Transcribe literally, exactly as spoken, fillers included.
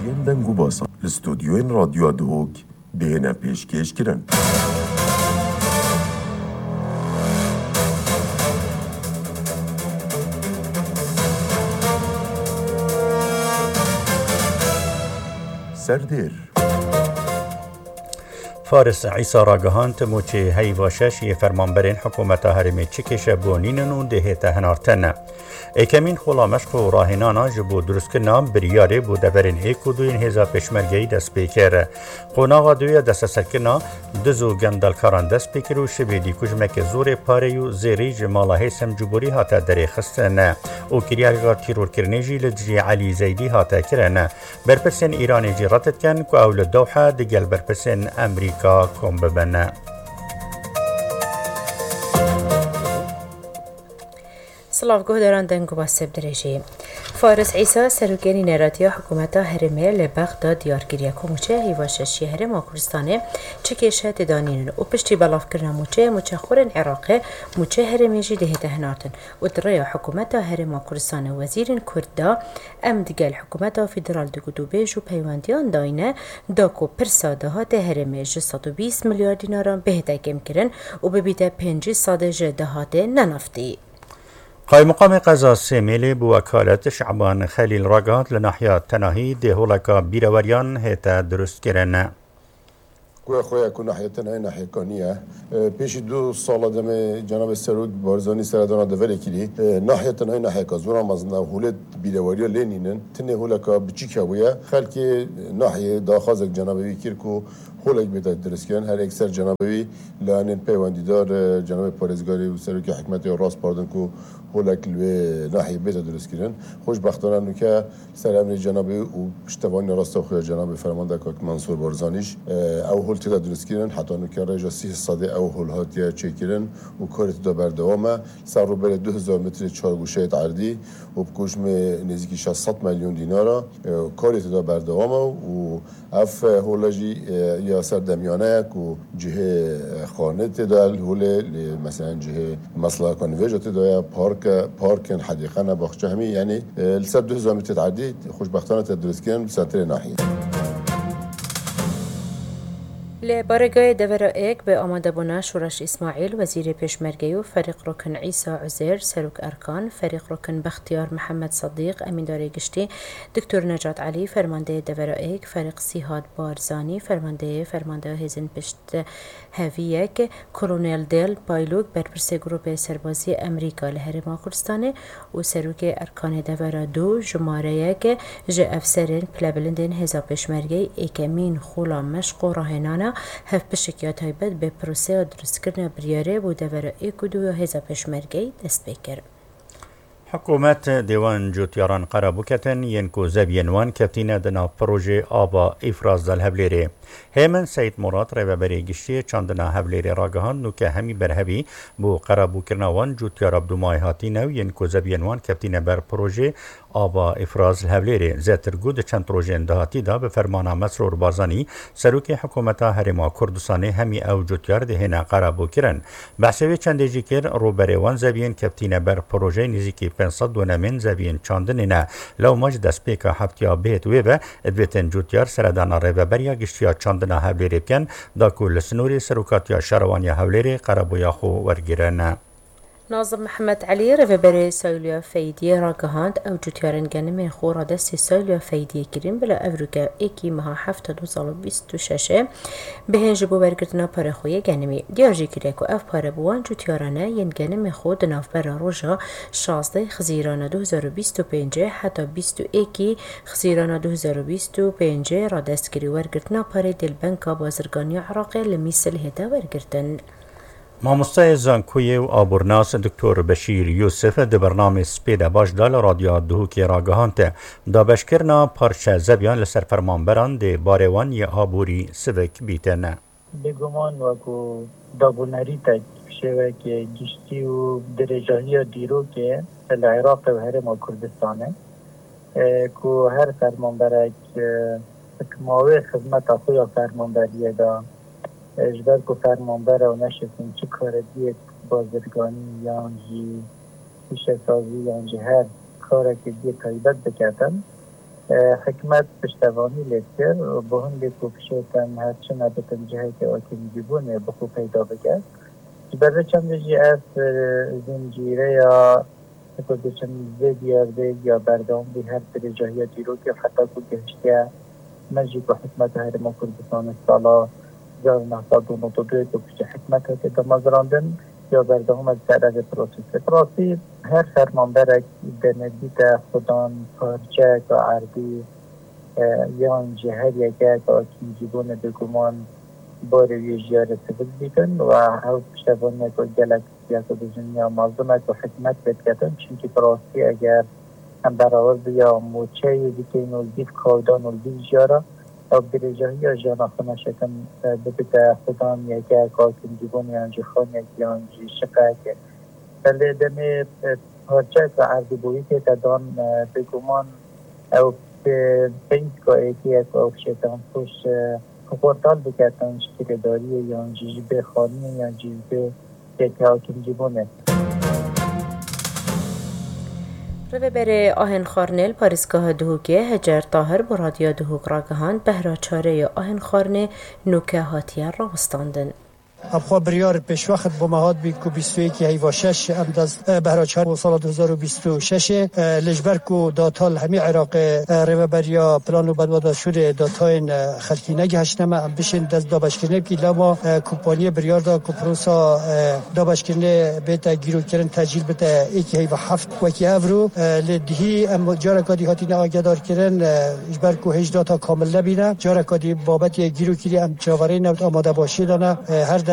جیان دنگو باسا استودیوین رادیو دهوک دهنه پیشکش کرن. سردیر فارس عیسی راگهانت موچه هیواشش یه فرمانبرین حکومت هرمی چکش بونینن و دهیت هنارتن. ایکمین خولا مشق و راهنانا جبو درست کنام بریاره بو دورین ایک و دوین هزا پشمرگی دست پیکر. قوناغا دویا دست سرکنا دزو گندلکاران دست پیکر و شبیدی کجمک زور پاریو زیری جمالا هیسم جبوری هاتا دری خستن. او کریارگار تیرور کرنیجی لدجی علی زیدی هاتا کرن. برپرسن ایرانی جی راتت کن که اول دوحه دگل برپرسن امریکا کم ببنه. سلاف گهداران دنگو باسب درجه فارس عیسی سروگری نراتیا حکومتا هرمه لبغداد دیارگیریا کومچه هیواششی هرم کردستانه چکیشه تدانین و پشتی بلاف کرنا موچه موچه خورن عراقه موچه هرمیجی دهیته هنارتن و دریا حکومتا هرم کردستانه وزیرین کردا ام دیگل حکومتا فدرال دگودو بیجو پیواندیان داینه داکو پرساده ها ده هرمه جسد و بیست میلیارد دیناران بهده کم کرن و ببیده پنجی ساده جده هاته ننفتی. قای مقام قضا سیمیلی بو وکالت شعبان خلیل راگات لناحیه تناهی ده هولکا بیروریان هیتا درست کرنه. کوی خویا کو ناحیه تناهی ناحیه کانیه پیش دو سال دم جناب سروک بارزانی سردان دوله کلی ناحیه تناهی ناحیه کازورا مزنا هولت بیروری لینینن تنه هولکا بچیکا ویا خلک ناحیه داخازک جناب ویکیرکو هولک بیت درست کردن هر اکثر جنابی لانن پیوندیدار جناب پارزگاری و سروک حکمت راست پاردن کو هولک لوی ناحیه بیت درست کردن خوشبختانه نوکه سلام جنابی و پشتوانی راست خویا جناب فرمانده کاک منصور بارزانیش او هول تدا درست کردن حتی نوکه رجا سی صده او هول هاتیا چک کردن و کارت دا بردوامه سر رو بر دو هزار متر چهار گوشه عرضی و بکوشم نزدیک شصت میلیون دیناره کارت دا بردوامه و اف هولجی یا سر دمیانه کو جهه خانه تدال هول مثلا جهه مسلا کنویج تدا پارک پارک حدیقه باغچه همین یعنی لسر دو هزار متر عرضی خوشبختانه تدرس کردن سنتر ناحیه لبارگاه دورا ایک به آماده بنا شورش اسماعیل وزیر پیشمرگی و فریق رکن عیسی عزیر سروک ارکان فریق رکن بختیار محمد صدیق امینداری گشتی دکتر نجات علی فرمانده دورا ایک فریق سیهاد بارزانی فرمانده فرمانده هزین پشت هویک کرونل دیل پایلوک برپرس گروپ سربازی امریکا لهرما کردستانه و سروک ارکان دورا دو جماره یک جه افسرین پلبلندین هزا پیشمرگی ایکمین خولا مشق و راهنانه هف بشکیات هایبت به پروسه درست کردن بریاره و دور ایک و دو هزا پشمرگی دست بکر. حکومت دیوان جوتیاران قرابوکتن ینکو زبینوان کتینه دنا پروژه آبا افراز دل هبلیره. هیمن سید مراد ریوبری گشتی چاندنا هبلیره راگهان نوکه همی برهبی بو قرابوکرناوان جوتیار عبدومای هاتینه و ینکو زبینوان کتینه بر پروژه آبا افراز الهبلیره زیترگود چند پروژه اندهاتی دا به فرمان مسرور بازانی سروک حکومتا هرما کردستانی همی او جوتیار دهینا قرابو کرن. بحثوی چنده جی کر روبره وان زبین کتینه بر پروژه نزیکی پنصد دونمین زبین چاندنینه لو مج دست پیکا حبتیا بهت ویبه ادویتن جوتیار سردانا ریوبریا گشتیا چاندنا هبلیره بکن دا کل سنوری سروکاتیا شروانیا هبلیره قرابویا خو ورگیرن. ناظم محمد علي رفبري سايليا فايدية راقهاند أو جوتيارن جانمين خورا دستي سايليا فايدية كريم بلا أفريكا إيكي مها حفتة دو صالو بيستو شاشة بهن جبو برگردنا پارخوية جانمي ديارجي كريكو أف پاربوان جوتيارانا ين جانمي خود ناف برا روجا شازده خزيرانا دو هزار بيستو پينجه حتى بيستو إيكي خزيرانا دو هزار بيستو پينجه را دست كري ورگردنا پاري دل بنكا بازرگانيا عراقي لميسل هدا ورگردن. مامۆستای زانکۆیی و ئابوورناس دکتۆر بەشیر یوسف د بەرنامەی سپێدا باشدا لە رادیۆ دهووکی ڕاگەهاندە دابەشکردنا پارچە زەبیان لەسەر فەرمانبەران دێ بارێوان یە ئابووری سڤک بیتەنە. بێگومان وەکو دابوونەریتە شێوەیەکی گشتی و درێژاییە دیرۆکێ لە عێراق و هەرێما کوردستانە کو هەر فەرمانبەرێک ماوەی خزمەتە خۆیان فەرمانبەریەدا اجبار کو فرمانبر و نشستیم چی کار دیت بازرگانی یا جی پیش سازی یا جی هر کار که دیت تایبت بکردن حکمت پشتوانی لیتر و به هنگی که کشیتن هرچه نبتن جهی که آکیم جیبونه بخو پیدا بگرد برای چند جی از زنجیره یا کدوچن زید یا زید یا بردام بی هر درجه دیرو که حتی که گشته مجی که حکمت هرما کردستان سالا هزار و نهصد و نود و دو که پشت حکمت که دمازراندن یا بردام از سرد پروسیس پروسی هر فرمانبرک دندیت خودان پارچه که عربی یا جهر یکه که آکیم جیبون بگمان باره ویژیار سبز بیتن و هاو پشتوانه که گلکسیا که دنیا مازمه که حکمت بکتن چونکه پراسی اگر هم برابر بیا موچه دیگه نولدیف کودان نولدیف جارا او درجه یا جانا خونه شکم ببیده خودان یکه کاکم دیگون یانجی خان یکی یانجی شقه که بله دمه پارچه که عرضی بویی که تدان بگمان او پینت که ایکی یک او شیطان خوش پورتال بکتن شکل داری یا جیجبه خانی یا جیجبه یکی حاکم جیبونه رو بره آهن خارنل پاریسگاه دهوگه هجر طاهر با رادیو دهوگ راگهاند بهرا چاره آهن خارنه نوکه هاتیه را بستاندن ابخوا بریار پیش وقت با مهاد بی کو بیست و یک هیوا شش امداز بهراچار و سال دو هزار و بیست و شش لجبر کو داتال همی عراق رو بریا پلان و بدواد شده داتاین خلکی نگهشتم ام بشین دست دابشکرنه کی لما کوپانی بریار دا کوپروسا دابشکرنه بیت گیرو کردن تاجیل بده یک هیوا هفت و کی اورو لدهی ام جارا کادی هاتی ناگدار کردن لجبر کو هجده تا کامل نبینه جارا کادی بابت گیرو کردی ام چاوره نوت آماده باشی دانه هر